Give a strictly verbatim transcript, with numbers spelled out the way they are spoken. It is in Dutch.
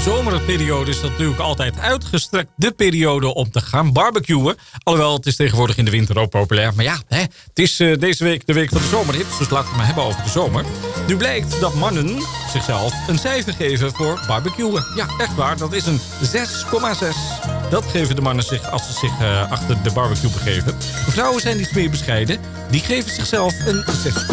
zomerperiode is dat natuurlijk altijd uitgestrekt de periode om te gaan barbecuen. Alhoewel, het is tegenwoordig in de winter ook populair. Maar ja, hè, het is uh, deze week de week van de zomerhit, dus laten we het maar hebben over de zomer. Nu blijkt dat mannen zichzelf een cijfer geven voor barbecuen. Ja, echt waar, dat is een zes komma zes. Dat geven de mannen zich als ze zich uh, achter de barbecue begeven. De vrouwen zijn iets meer bescheiden. Die geven zichzelf een zes komma zes.